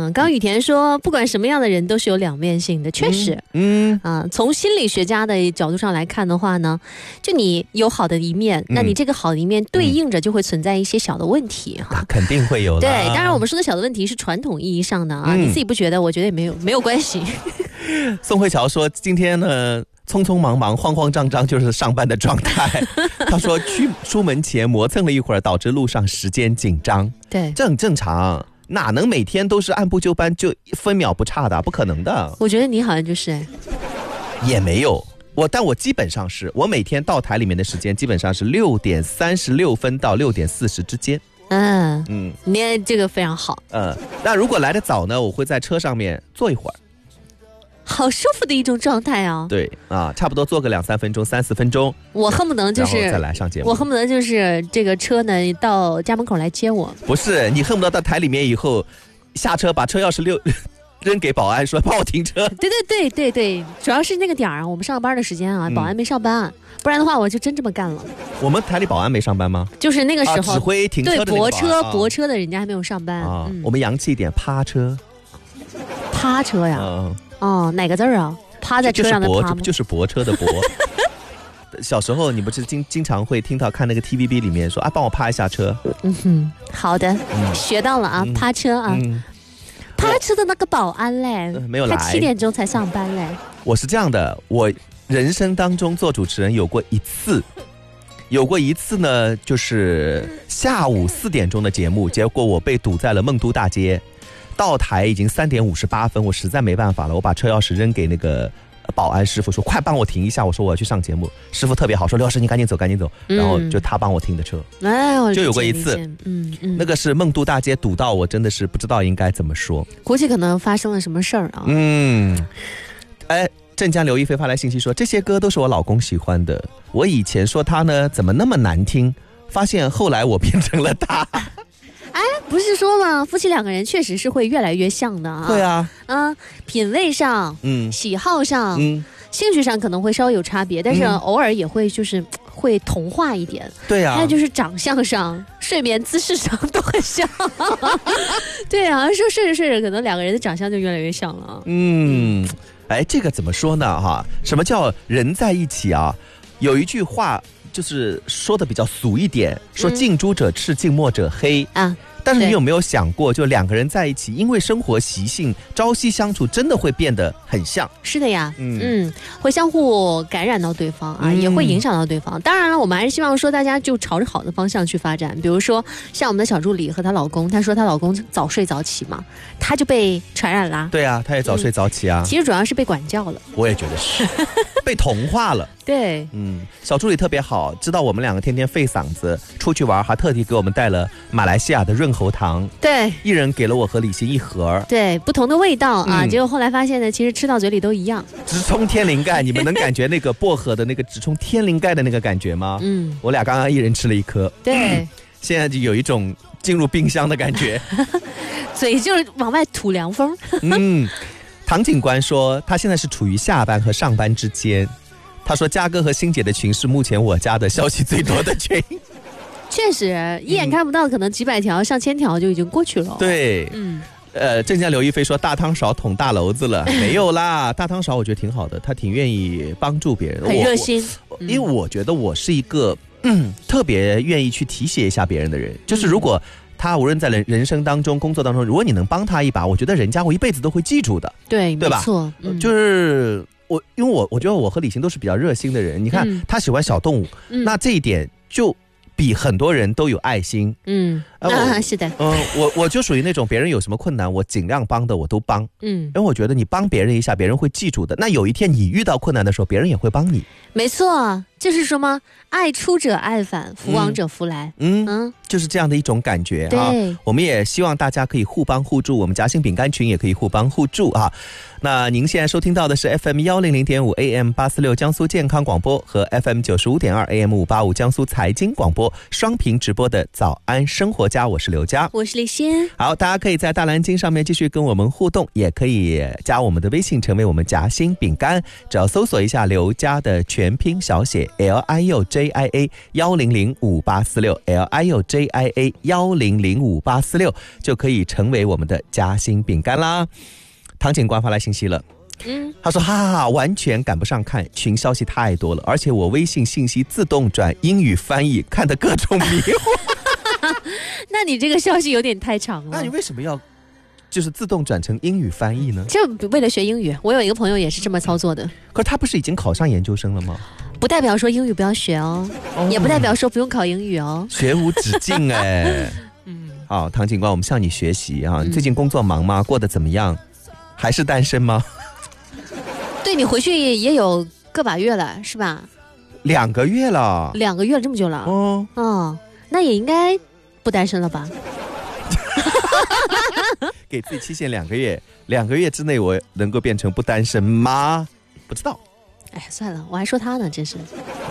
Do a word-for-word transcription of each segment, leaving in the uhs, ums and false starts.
嗯，刚刚雨田说，不管什么样的人都是有两面性的，确实，嗯啊、呃，从心理学家的角度上来看的话呢，就你有好的一面，嗯、那你这个好的一面对应着就会存在一些小的问题哈、 嗯，肯定会有的。 对，当然我们说的小的问题是传统意义上的啊，嗯、你自己不觉得？我觉得也没有没有关系。 宋慧乔说，今天呢，匆匆忙忙、慌慌张张就是上班的状态。他说，去出门前磨蹭了一会儿，导致路上时间紧张。 对， 这很正常，哪能每天都是按部就班，就分秒不差的？不可能的。 我觉得你好像就是， 也没有我，但我基本上是我每天到台里面的时间基本上是六点三十六分到六点四十之间。 嗯嗯，你这个非常好。 嗯，那如果来得早呢，我会在车上面坐一会儿。 好舒服的一种状态啊！ 对啊，差不多坐个两三分钟、三四分钟， 我恨不能就是然后再来上节目。 我恨不得就是这个车呢到家门口来接我。 不是，你恨不得到台里面以后下车把车钥匙溜扔给保安，说帮我停车。 对对对对对，主要是那个点儿啊，我们上班的时间啊，保安没上班，嗯、不然的话我就真这么干了。 我们台里保安没上班吗？ 就是那个时候、 啊、指挥停车的那个保安。 对，泊车泊车的人家还没有上班啊、 嗯。 我们洋气一点，趴车。 趴车呀？ 嗯、 哦，哪个字儿啊？趴在车上的趴吗？ 就是泊车的泊。小时候你不是经经常会听到看那个 T V B 里面说啊，帮我趴一下车。 嗯哼，好的，嗯、学到了啊，嗯、趴车啊。嗯、趴车的那个保安嘞， 呃、没有来， 他七点钟才上班嘞。 我是这样的，我人生当中做主持人有过一次，有过一次呢，就是下午四点钟的节目，结果我被堵在了梦都大街。到台已经三点五十八分，我实在没办法了，我把车钥匙扔给那个保安师傅，说快帮我停一下，我说我要去上节目。师傅特别好，说刘老师你赶紧走赶紧走，嗯、然后就他帮我停的车。哎，就有过一次，嗯嗯，那个是梦都大街堵到我真的是不知道应该怎么说， 估计可能发生了什么事儿啊。 嗯，哎，镇江刘亦菲发来信息说，这些歌都是我老公喜欢的，我以前说他呢怎么那么难听，发现后来我变成了他。 哎，不是说吗？夫妻两个人确实是会越来越像的啊。 对啊， 啊，品味上，嗯，喜好上，嗯，兴趣上可能会稍微有差别，但是偶尔也会就是会同化一点。 对啊， 还有就是长相上、睡眠姿势上都很像。对啊，说睡着睡着，可能两个人的长相就越来越像了。 嗯，哎，这个怎么说呢？哈，什么叫人在一起啊？有一句话。就是说的比较俗一点，说近朱者赤，近墨者黑啊。但是你有没有想过，就两个人在一起，因为生活习性、朝夕相处，真的会变得很像。 是的呀，嗯嗯，会相互感染到对方啊，嗯、也会影响到对方。当然了，我们还是希望说大家就朝着好的方向去发展。比如说，像我们的小助理和她老公，她说她老公早睡早起嘛，她就被传染啦。 对啊，她也早睡早起啊、 嗯。其实主要是被管教了。 我也觉得是，被同化了。 对， 嗯，小助理特别好，知道我们两个天天费嗓子出去玩，还特地给我们带了马来西亚的润喉糖。 对， 一人给了我和李欣一盒。 对，不同的味道啊、嗯，结果后来发现呢，其实吃到嘴里都一样。 直冲天灵盖，你们能感觉那个薄荷的那个直冲天灵盖的那个感觉吗？嗯，我俩刚刚一人吃了一颗。 对， 现在就有一种进入冰箱的感觉， 嘴就是往外吐凉风。 嗯，唐警官说他现在是处于下班和上班之间。他说嘉哥和欣姐的群是目前我家的消息最多的群。 确实一眼看不到，可能几百条上千条就已经过去了。 对，嗯，呃，镇江刘亦菲说大汤勺捅大篓子了。没有啦，大汤勺我觉得挺好的，他挺愿意帮助别人， 很热心。 因为我觉得我是一个嗯特别愿意去提携一下别人的人，就是如果他无论在人人生当中、工作当中，如果你能帮他一把，我觉得人家我一辈子都会记住的。 对， 对吧？ 没错，嗯、 就是我，因为我我觉得我和李行都是比较热心的人。你看、嗯、他喜欢小动物、嗯，那这一点就比很多人都有爱心。 嗯，啊，是的。 嗯、呃，我我就属于那种别人有什么困难，我尽量帮的我都帮。嗯，因为我觉得你帮别人一下，别人会记住的。那有一天你遇到困难的时候，别人也会帮你。 没错，就是说嘛，爱出者爱返，福往者福来。 嗯 嗯, 嗯，就是这样的一种感觉啊。我们也希望大家可以互帮互助，我们夹心饼干群也可以互帮互助啊。那您现在收听到的是 F M 一零零点五 A M 八四六江苏健康广播和 F M 九十五点二 A M 五八五江苏财经广播双屏直播的早安生活家。 家，我是刘佳， 我是李欣。 好，大家可以在大蓝鲸上面继续跟我们互动，也可以加我们的微信，成为我们夹心饼干。只要搜索一下刘佳的全拼小写 L I U J I A 一零零五八四六 L I U J I A 一零零五八四六，就可以成为我们的夹心饼干啦。唐警官发来信息了。嗯，他说哈哈哈，完全赶不上看，群消息太多了，而且我微信信息自动转英语翻译，看得各种迷糊。 那你这个消息有点太长了。 那你为什么要就是自动转成英语翻译呢？ 就为了学英语，我有一个朋友也是这么操作的。 可是他不是已经考上研究生了吗？ 不代表说英语不要学哦，哦也不代表说不用考英语哦。 学无止境哎。嗯，好，唐警官，我们向你学习啊！你最近工作忙吗？过得怎么样？还是单身吗？ 对，你回去也有个把月了，是吧？ 两个月了， 两个月了，这么久了。哦，哦，那也应该不单身了吧？ 给自己期限两个月，两个月之内我能够变成不单身吗？不知道。 哎，算了，我还说他呢，真是。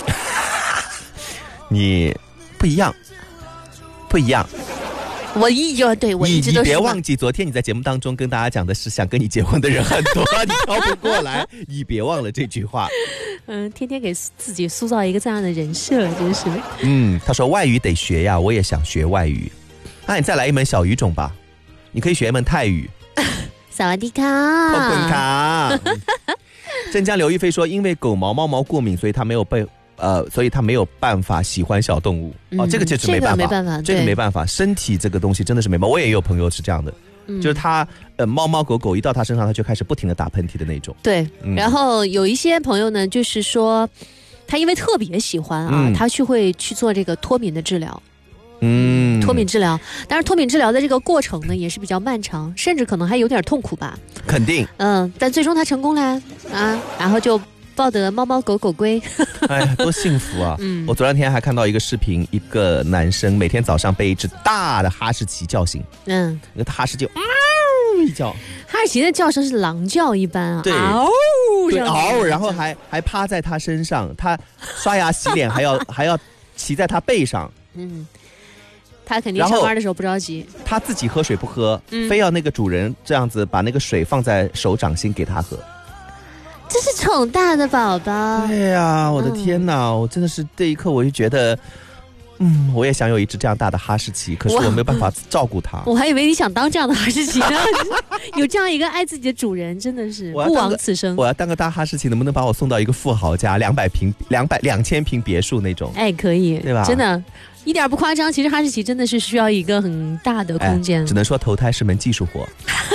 你不一样，不一样。 我一直对我一直都是。 你别忘记，昨天你在节目当中跟大家讲的是想跟你结婚的人很多，你挑不过来，你别忘了这句话。 嗯，天天给自己塑造一个这样的人设，真是。 嗯，他说外语得学呀，我也想学外语。那你再来一门小语种吧，你可以学一门泰语。 萨瓦迪卡。 后滚卡。镇江刘亦菲说，因为狗毛猫毛过敏，所以他没有被。呃，所以他没有办法喜欢小动物、嗯、哦，这个就是没办法， 这个没办法， 这个没办法，身体这个东西真的是没办法。我也有朋友是这样的，嗯、就是他呃猫猫狗狗一到他身上，他就开始不停的打喷嚏的那种。 对、嗯，然后有一些朋友呢，就是说他因为特别喜欢啊，嗯、他去会去做这个脱敏的治疗。嗯，脱敏治疗，但是脱敏治疗的这个过程呢，也是比较漫长，甚至可能还有点痛苦吧。 肯定。 嗯，但最终他成功了啊，然后就。抱得猫猫狗狗归。 哎呀，多幸福啊！嗯，我昨天还看到一个视频，一个男生每天早上被一只大的哈士奇叫醒，嗯，那个哈士奇嗷一叫， 哈士奇的叫声是狼叫一般啊， 对， 嗷， 对嗷，然后还还趴在他身上，他刷牙洗脸还要还要骑在他背上，嗯， 他肯定上班的时候不着急， 他自己喝水不喝，嗯、非要那个主人这样子把那个水放在手掌心给他喝。 这是宠大的宝宝。 对呀、啊，我的天哪、嗯！我真的是这一刻我就觉得，嗯，我也想有一只这样大的哈士奇，可是我没有办法照顾它。 我还以为你想当这样的哈士奇呢，有这样一个爱自己的主人，真的是不枉此生。 我要当个大哈士奇，能不能把我送到一个富豪家，两百平、两百两千平别墅那种？ 哎，可以， 对吧？ 真的。一点不夸张，其实哈士奇真的是需要一个很大的空间、哎、 只能说投胎是门技术活。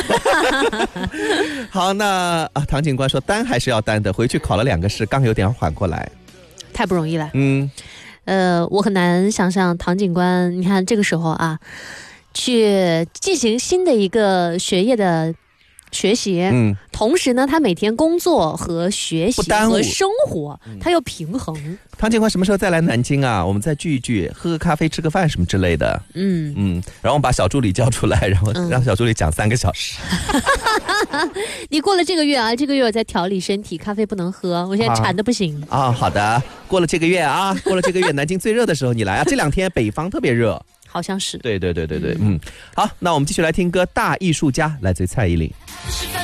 好，那啊，唐警官说单还是要单的，回去考了两个试，刚有点缓过来， 太不容易了。嗯，呃，我很难想象唐警官，你看这个时候啊，去进行新的一个学业的学习，嗯，同时呢，他每天工作和学习和生活，他要平衡。 唐警官什么时候再来南京啊？我们再聚一聚，喝个咖啡，吃个饭什么之类的。嗯嗯，然后我们把小助理叫出来，然后让小助理讲三个小时。 嗯、你过了这个月啊，这个月我在调理身体，咖啡不能喝，我现在馋的不行。 啊, 啊，好的，过了这个月啊，过了这个月，南京最热的时候你来啊，这两天北方特别热。 好像是。 对对对对对，嗯，好，那我们继续来听歌，《大艺术家》来自于蔡依林。